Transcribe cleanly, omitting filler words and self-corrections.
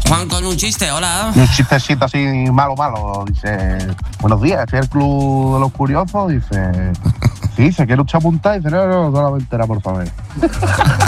Juan con un chiste, hola. Y un chistecito así malo. Dice, buenos días, estoy en el club de los curiosos. Dice, sí, ¿se quiere usted apuntar? Dice, no, solamente era por saber.